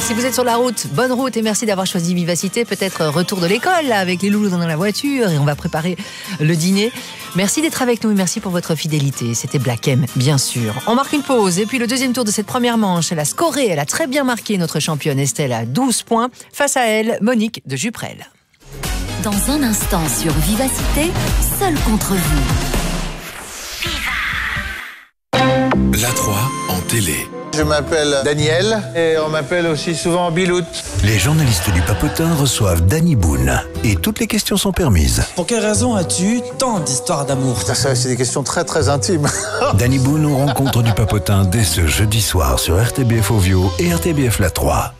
Si vous êtes sur la route, bonne route et merci d'avoir choisi Vivacité. Peut-être retour de l'école là, avec les loulous dans la voiture et on va préparer le dîner. Merci d'être avec nous et merci pour votre fidélité. C'était Black M, bien sûr. On marque une pause et puis le deuxième tour de cette première manche. Elle a scoré, elle a très bien marqué notre championne Estelle à 12 points. Face à elle, Monique de Juprel. Dans un instant sur Vivacité, seul contre vous. La 3 en télé. Je m'appelle Daniel et on m'appelle aussi souvent Bilout. Les journalistes du Papotin reçoivent Danny Boone et toutes les questions sont permises. Pour quelle raison as-tu tant d'histoires d'amour? Ça, c'est des questions très très intimes. Danny Boone aux rencontres du Papotin dès ce jeudi soir sur RTBF Ovio et RTBF La 3.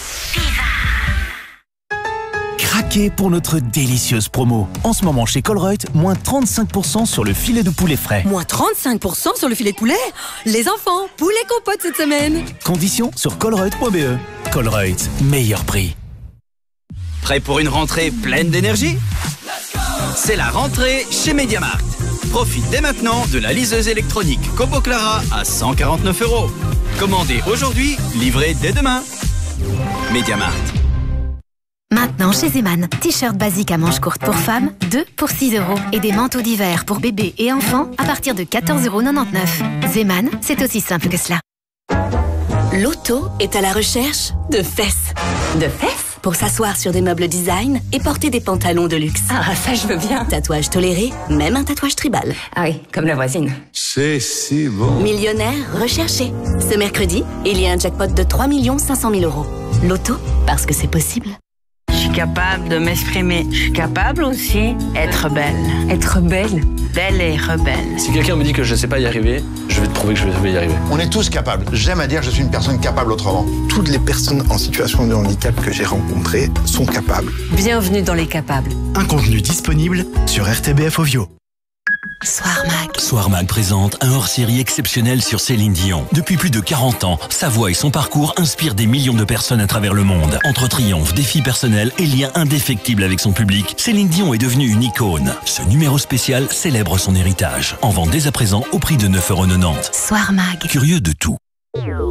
Craquez pour notre délicieuse promo. En ce moment chez Colruyt, moins 35% sur le filet de poulet frais. Moins 35% sur le filet de poulet? Les enfants, poulet compote cette semaine. Conditions sur colruyt.be. Colruyt, meilleur prix. Prêt pour une rentrée pleine d'énergie? C'est la rentrée chez MediaMarkt. Profite dès maintenant de la liseuse électronique Copo Clara à 149 €. Commandez aujourd'hui, livré dès demain. MediaMarkt. Maintenant chez Zeman, t-shirt basique à manches courtes pour femmes, 2 pour 6 € et des manteaux d'hiver pour bébés et enfants à partir de 14,99 €. Zeman, c'est aussi simple que cela. L'auto est à la recherche de fesses. De fesses? Pour s'asseoir sur des meubles design et porter des pantalons de luxe. Ah, ça je veux bien. Tatouage toléré, même un tatouage tribal. Ah oui, comme la voisine. C'est si bon. Millionnaire recherché. Ce mercredi, il y a un jackpot de 3 500 000 €. L'auto, parce que c'est possible. Je suis capable de m'exprimer. Je suis capable aussi d'être belle. Être belle? Belle et rebelle. Si quelqu'un me dit que je ne sais pas y arriver, je vais te prouver que je vais y arriver. On est tous capables. J'aime à dire que je suis une personne capable autrement. Toutes les personnes en situation de handicap que j'ai rencontrées sont capables. Bienvenue dans les capables. Un contenu disponible sur RTBF Ovio. Soir Mag. Soir Mag présente un hors-série exceptionnel sur Céline Dion. Depuis plus de 40 ans, sa voix et son parcours inspirent des millions de personnes à travers le monde. Entre triomphes, défis personnels et liens indéfectibles avec son public, Céline Dion est devenue une icône. Ce numéro spécial célèbre son héritage. En vente dès à présent au prix de 9,90 €. Soir Mag. Curieux de tout.